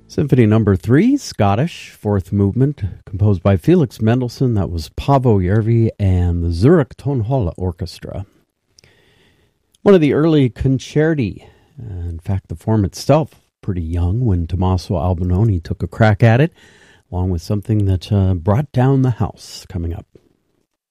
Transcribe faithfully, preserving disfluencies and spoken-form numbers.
Symphony number three, Scottish, fourth movement, composed by Felix Mendelssohn. That was Paavo Järvi and the Zurich Tonhalle Orchestra. One of the early concerti, uh, in fact, the form itself, pretty young when Tommaso Albinoni took a crack at it, along with something that uh, brought down the house coming up.